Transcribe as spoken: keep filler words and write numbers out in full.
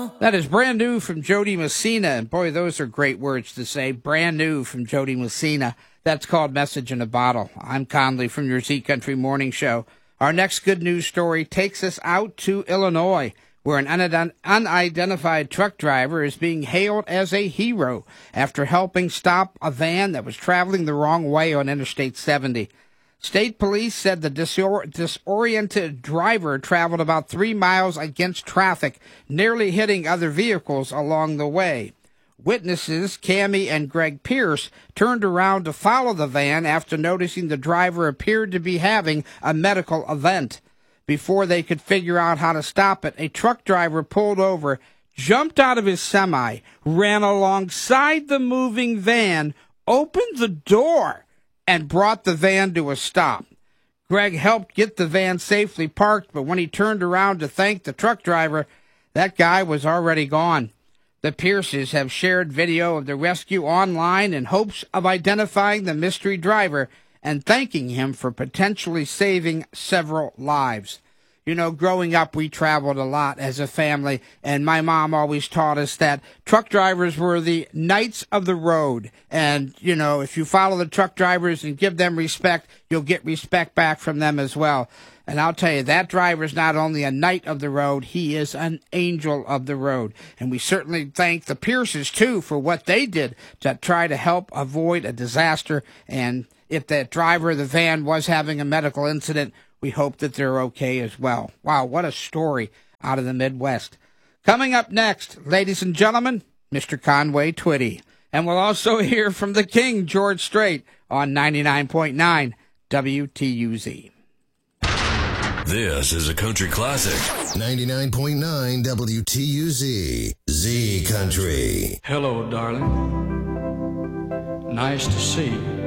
That is brand new from Jody Messina. And boy, those are great words to say. Brand new from Jody Messina. That's called Message in a Bottle. I'm Conley from your Z Country Morning Show. Our next good news story takes us out to Illinois, where an unident- unidentified truck driver is being hailed as a hero after helping stop a van that was traveling the wrong way on Interstate seventy. State police said the disor- disoriented driver traveled about three miles against traffic, nearly hitting other vehicles along the way. Witnesses, Cammie and Greg Pierce, turned around to follow the van after noticing the driver appeared to be having a medical event. Before they could figure out how to stop it, a truck driver pulled over, jumped out of his semi, ran alongside the moving van, opened the door, and brought the van to a stop. Greg helped get the van safely parked, but when he turned around to thank the truck driver, that guy was already gone. The Pierces have shared video of the rescue online in hopes of identifying the mystery driver and thanking him for potentially saving several lives. You know, growing up, we traveled a lot as a family, and my mom always taught us that truck drivers were the knights of the road. And, you know, if you follow the truck drivers and give them respect, you'll get respect back from them as well. And I'll tell you, that driver is not only a knight of the road, he is an angel of the road. And we certainly thank the Pierces, too, for what they did to try to help avoid a disaster. And if that driver of the van was having a medical incident, we hope that they're okay as well. Wow, what a story out of the Midwest. Coming up next, ladies and gentlemen, Mister Conway Twitty. And we'll also hear from the King, George Strait, on ninety-nine point nine W T U Z. This is a country classic. ninety-nine point nine W T U Z. Z Country. Hello, darling. Nice to see you.